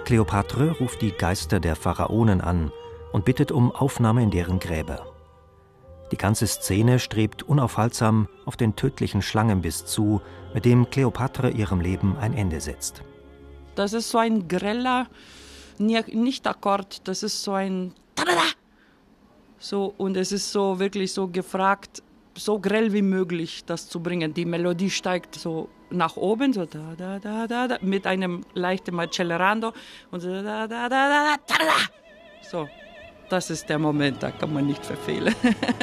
Kleopatra ruft die Geister der Pharaonen an und bittet um Aufnahme in deren Gräber. Die ganze Szene strebt unaufhaltsam auf den tödlichen Schlangenbiss zu, mit dem Kleopatra ihrem Leben ein Ende setzt. Das ist so ein greller Nicht-Akkord, das ist so ein Tadada! So, und es ist so wirklich so gefragt, so grell wie möglich das zu bringen. Die Melodie steigt so nach oben, so da, da, da, da, da, mit einem leichten Accelerando und so da, da, da, da, da, da. So, das ist der Moment, da kann man nicht verfehlen.